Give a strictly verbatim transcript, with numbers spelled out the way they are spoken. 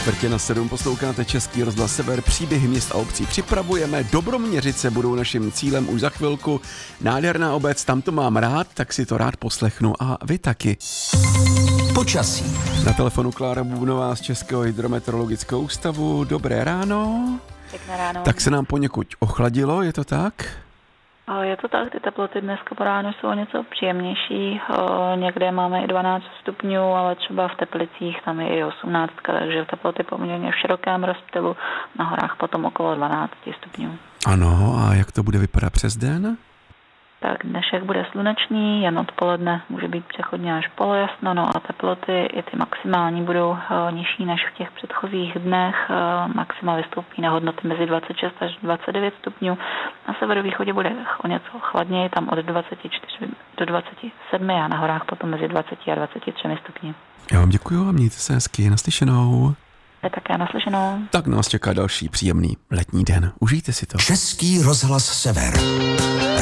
čtvrtě na sedm posloucháte Český rozhlas Sever, příběhy měst a obcí. Připravujeme, Dobroměřice budou naším cílem už za chvilku. Nádherná obec, tam to mám rád, tak si to rád poslechnu a vy taky. Počasí. Na telefonu Klára Bubnová z Českého hydrometeorologického ústavu. Dobré ráno. Pěkné ráno. Tak se nám poněkud ochladilo, je to tak? Je to tak, ty teploty dneska po ránu jsou něco příjemnější. Někde máme i dvanáct stupňů, ale třeba v Teplicích tam je i osmnáct, takže teploty poměrně v širokém rozptylu, na horách potom okolo dvanáct stupňů. Ano, a jak to bude vypadat přes den? Tak dnešek bude slunečný, jen odpoledne může být přechodně až polojasno, no a teploty i ty maximální budou uh, nižší než v těch předchozích dnech. Uh, maxima vystoupí na hodnoty mezi dvacet šest až dvacet devět stupňů. Na severovýchodě bude o něco chladněji, tam od dvacet čtyři do dvacet sedm a na horách potom mezi dvacet a dvacet tři stupni. Já vám děkuju a mějte se hezky, naslyšenou. Je také naslyšenou. Tak nás čeká další příjemný letní den. Užijte si to. Český rozhlas Sever.